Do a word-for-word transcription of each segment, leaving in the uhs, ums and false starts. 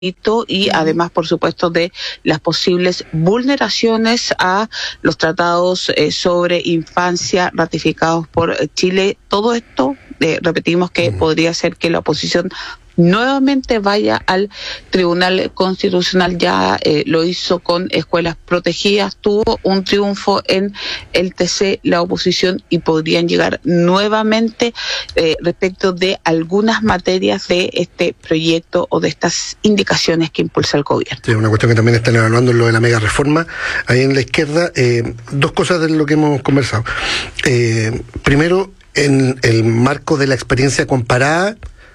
y además, por supuesto, de las posibles vulneraciones a los tratados eh, sobre infancia ratificados por Chile. Todo esto, eh, repetimos que mm. podría ser que la oposición nuevamente vaya al Tribunal Constitucional. Ya eh, lo hizo con escuelas protegidas, tuvo un triunfo en el T C la oposición y podrían llegar nuevamente eh, respecto de algunas materias de este proyecto o de estas indicaciones que impulsa el gobierno. Sí, una cuestión que también están evaluando en lo de la mega reforma ahí en la izquierda. Eh, dos cosas de lo que hemos conversado. Eh, primero, en el marco de la experiencia comparada,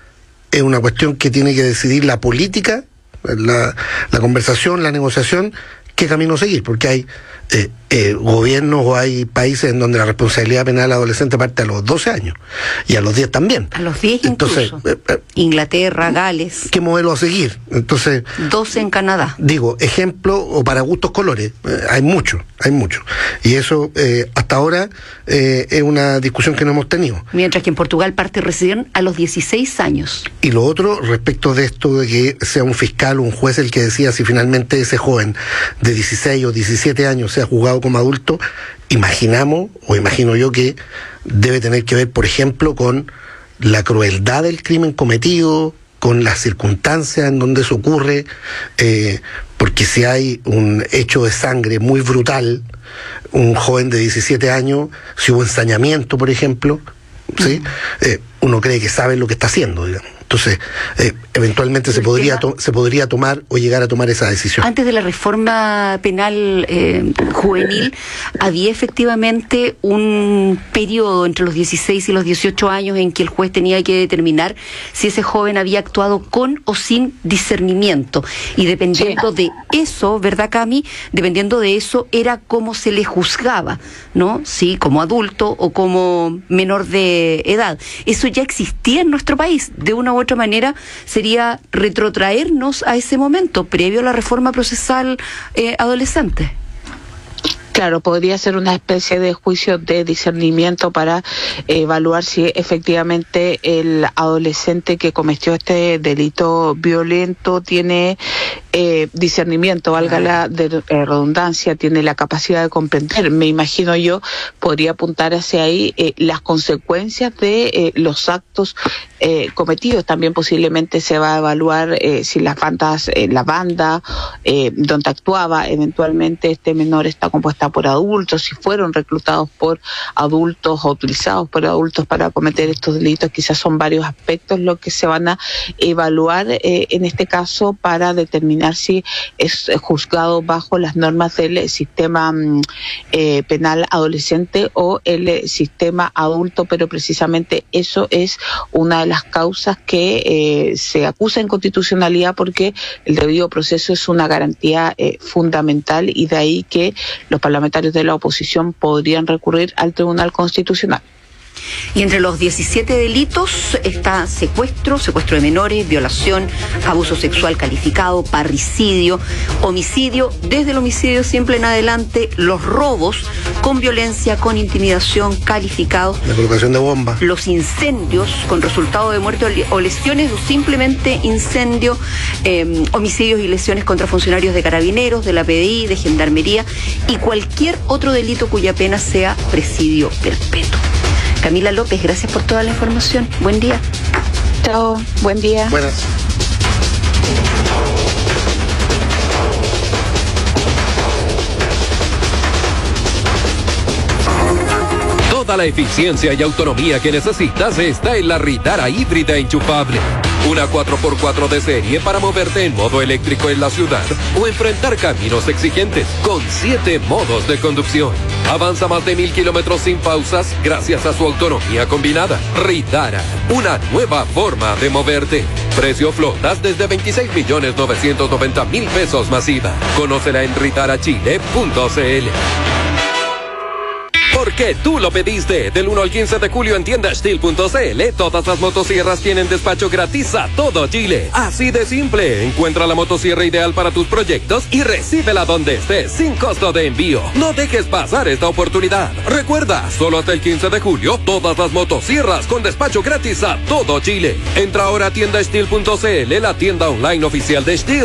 es una cuestión que tiene que decidir la política, la, la conversación, la negociación, qué camino seguir, porque hay eh, eh, gobiernos o hay países en donde la responsabilidad penal adolescente parte a los doce años y a los diez también. A los diez Entonces, incluso. Eh, eh, Inglaterra, Gales. ¿Qué modelo a seguir? Entonces, doce en Canadá. Digo, ejemplo, o para gustos colores, eh, hay mucho, hay mucho. Y eso eh, hasta ahora eh, es una discusión que no hemos tenido. Mientras que en Portugal parte recién a los dieciséis años. Y lo otro, respecto de esto de que sea un fiscal o un juez el que decida si finalmente ese joven de dieciséis o diecisiete años sea juzgado como adulto, imaginamos, o imagino yo que debe tener que ver, por ejemplo, con la crueldad del crimen cometido, con las circunstancias en donde eso ocurre, eh, porque si hay un hecho de sangre muy brutal, un joven de diecisiete años, si hubo ensañamiento, por ejemplo, ¿sí? eh, uno cree que sabe lo que está haciendo, digamos. Entonces, eh, eventualmente se podría, to- se podría tomar o llegar a tomar esa decisión. Antes de la reforma penal eh, juvenil, había efectivamente un periodo entre los dieciséis y los dieciocho años en que el juez tenía que determinar si ese joven había actuado con o sin discernimiento. Y dependiendo sí. de eso, ¿verdad, Cami? Dependiendo de eso, era cómo se le juzgaba, ¿no? Sí, como adulto o como menor de edad. Eso ya existía en nuestro país. De una u otra manera sería retrotraernos a ese momento previo a la reforma procesal eh, adolescente. Claro, podría ser una especie de juicio de discernimiento para eh, evaluar si efectivamente el adolescente que cometió este delito violento tiene eh, discernimiento, valga la de, eh, redundancia, tiene la capacidad de comprender. Me imagino yo, podría apuntar hacia ahí eh, las consecuencias de eh, los actos eh, cometidos. También posiblemente se va a evaluar eh, si las bandas, eh, la banda eh, donde actuaba eventualmente este menor está compuesta por adultos, si fueron reclutados por adultos o utilizados por adultos para cometer estos delitos. Quizás son varios aspectos los que se van a evaluar eh, en este caso para determinar si es juzgado bajo las normas del sistema eh, penal adolescente o el sistema adulto, pero precisamente eso es una de las causas que eh, se acusa en constitucionalidad, porque el debido proceso es una garantía eh, fundamental, y de ahí que los parlamentarios de la oposición podrían recurrir al Tribunal Constitucional. Y entre los diecisiete delitos está secuestro, secuestro de menores, violación, abuso sexual calificado, parricidio, homicidio, desde el homicidio simple en adelante, los robos con violencia, con intimidación calificados, la colocación de bombas, los incendios con resultado de muerte o lesiones o simplemente incendio, eh, homicidios y lesiones contra funcionarios de carabineros, de la P D I, de gendarmería y cualquier otro delito cuya pena sea presidio perpetuo. Camila López, gracias por toda la información. Buen día. Chao, buen día. Buenas. Toda la eficiencia y autonomía que necesitas está en la Ritara híbrida enchufable. Una cuatro por cuatro de serie para moverte en modo eléctrico en la ciudad o enfrentar caminos exigentes con siete modos de conducción. Avanza más de mil kilómetros sin pausas gracias a su autonomía combinada. Ritara, una nueva forma de moverte. Precio flotas desde veintiséis millones novecientos noventa mil pesos masiva. Conócela en ritara chile punto c l. Porque tú lo pediste. Del uno al quince de julio en tienda steel punto c l, todas las motosierras tienen despacho gratis a todo Chile. Así de simple. Encuentra la motosierra ideal para tus proyectos y recíbela donde estés sin costo de envío. No dejes pasar esta oportunidad. Recuerda, solo hasta el quince de julio, todas las motosierras con despacho gratis a todo Chile. Entra ahora a tienda steel punto c l, la tienda online oficial de Steel.